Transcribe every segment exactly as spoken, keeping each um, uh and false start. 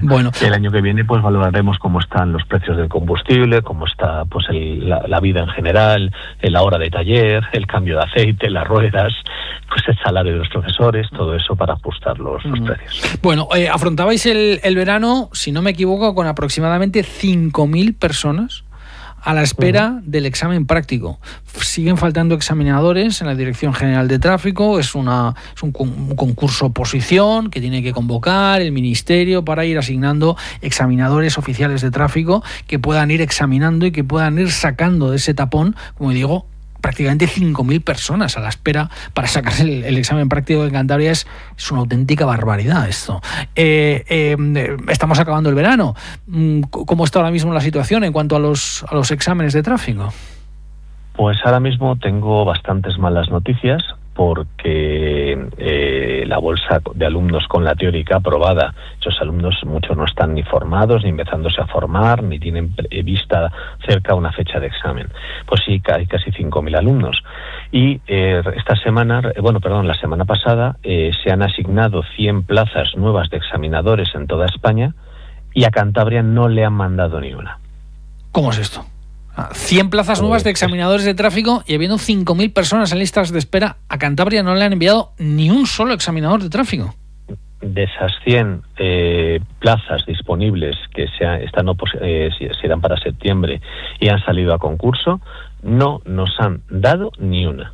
Bueno. Y el año que viene pues valoraremos cómo están los precios del combustible, cómo está pues el, la, la vida en general, la hora de taller, el cambio de aceite, las ruedas, pues el salario de los profesores, todo eso para ajustar los, los Mm. precios. Bueno, eh, afrontabais el, el verano, si no me equivoco, con aproximadamente cinco mil personas a la espera uh-huh. del examen práctico. Siguen faltando examinadores en la Dirección General de Tráfico, es, una, es un, un concurso oposición que tiene que convocar el Ministerio para ir asignando examinadores oficiales de tráfico que puedan ir examinando y que puedan ir sacando de ese tapón, como digo, prácticamente cinco mil personas a la espera para sacar el, el examen práctico en Cantabria. Es, es una auténtica barbaridad esto. Eh, eh, estamos acabando el verano. ¿Cómo está ahora mismo la situación en cuanto a los, a los exámenes de tráfico? Pues ahora mismo tengo bastantes malas noticias porque eh, la bolsa de alumnos con la teórica aprobada, esos alumnos muchos no están ni formados, ni empezándose a formar, ni tienen vista cerca una fecha de examen. Pues sí, hay casi cinco mil alumnos. Y eh, esta semana, bueno, perdón, la semana pasada eh, se han asignado cien plazas nuevas de examinadores en toda España y a Cantabria no le han mandado ni una. ¿Cómo es esto? cien plazas nuevas de examinadores de tráfico y habiendo cinco mil personas en listas de espera, a Cantabria no le han enviado ni un solo examinador de tráfico. De esas cien eh, plazas disponibles que se están eh, serán para septiembre y han salido a concurso, no nos han dado ni una.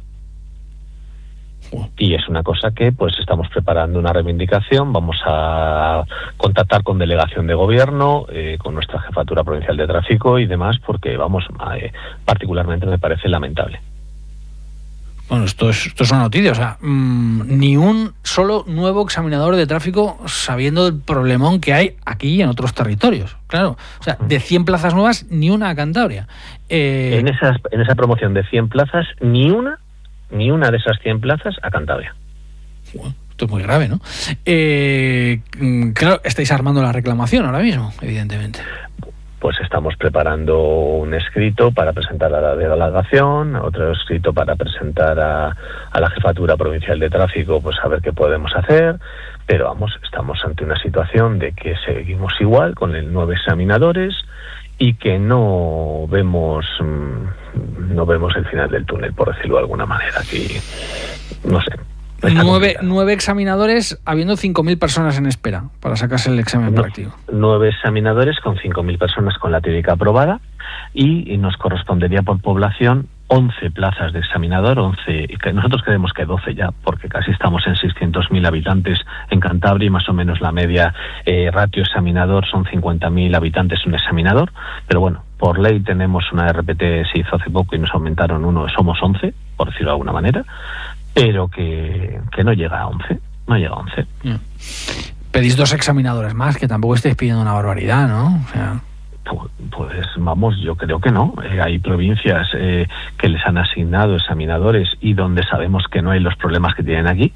Y es una cosa que pues estamos preparando una reivindicación, vamos a contactar con delegación de gobierno, eh, con nuestra jefatura provincial de tráfico y demás, porque vamos, eh, particularmente me parece lamentable. Bueno, esto es, esto es una noticia, o sea, mmm, ni un solo nuevo examinador de tráfico sabiendo el problemón que hay aquí y en otros territorios, claro. O sea, de cien plazas nuevas, ni una a Cantabria. Eh... En, esas, en esa promoción de cien plazas, ni una ni una de esas cien plazas a Cantabria. Bueno, esto es muy grave, ¿no? Eh, claro, estáis armando la reclamación ahora mismo, evidentemente. Pues estamos preparando un escrito para presentar a la delegación, otro escrito para presentar a, a la Jefatura Provincial de Tráfico, pues a ver qué podemos hacer, pero vamos, estamos ante una situación de que seguimos igual con el nueve examinadores y que no vemos no vemos el final del túnel, por decirlo de alguna manera. Aquí, no sé. Nueve, nueve examinadores habiendo cinco mil personas en espera para sacarse el examen no, práctico. Nueve examinadores con cinco mil personas con la teórica aprobada y, y nos correspondería por población once plazas de examinador, once, que nosotros creemos que doce ya, porque casi estamos en seiscientos mil habitantes en Cantabria y más o menos la media eh, ratio examinador son cincuenta mil habitantes un examinador, pero bueno, por ley tenemos una R P T, se hizo hace poco y nos aumentaron uno, somos once, por decirlo de alguna manera, pero que, que no llega a once, no llega a once. Pedís dos examinadores más, que tampoco estáis pidiendo una barbaridad, ¿no? O sea... Pues vamos, yo creo que no. Eh, hay provincias eh, que les han asignado examinadores y donde sabemos que no hay los problemas que tienen aquí.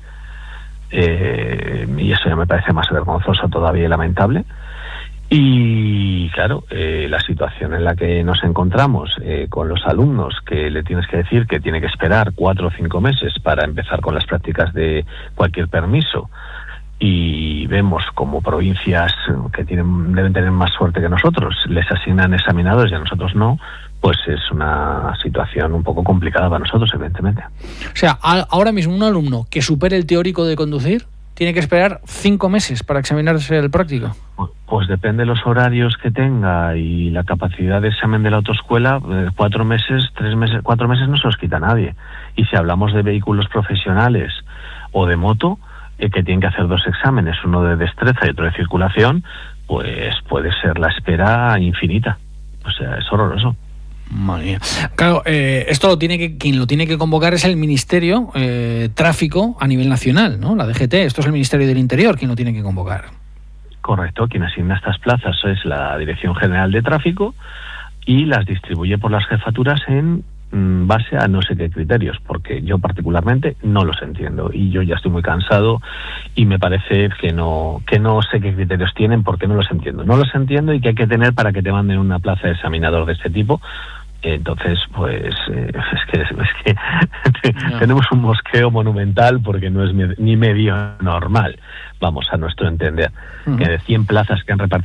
Eh, y eso ya me parece más vergonzoso todavía y lamentable. Y claro, eh, la situación en la que nos encontramos eh, con los alumnos, que le tienes que decir que tiene que esperar cuatro o cinco meses para empezar con las prácticas de cualquier permiso, y vemos como provincias que tienen deben tener más suerte que nosotros les asignan examinadores y a nosotros no, pues es una situación un poco complicada para nosotros, evidentemente. O sea, a, ahora mismo un alumno que supere el teórico de conducir tiene que esperar cinco meses para examinarse el práctico. Pues depende de los horarios que tenga y la capacidad de examen de la autoescuela, eh, cuatro meses, tres meses, cuatro meses no se los quita nadie. Y si hablamos de vehículos profesionales o de moto, eh, que tienen que hacer dos exámenes, uno de destreza y otro de circulación, pues puede ser la espera infinita. O sea, es horroroso. Madre mía. Claro, eh, esto lo tiene que quien lo tiene que convocar es el Ministerio eh, Tráfico a nivel nacional, ¿no? La D G T. Esto es el Ministerio del Interior quien lo tiene que convocar. Correcto, quien asigna estas plazas es la Dirección General de Tráfico y las distribuye por las jefaturas en mm, base a no sé qué criterios, porque yo particularmente no los entiendo y yo ya estoy muy cansado y me parece que no que no sé qué criterios tienen porque no los entiendo. No los entiendo y que hay que tener para que te manden una plaza de examinador de este tipo. Entonces, pues, eh, es que, es que no. Tenemos un mosqueo monumental porque no es ni medio normal, vamos, a nuestro entender, uh-huh. que de cien plazas que han repartido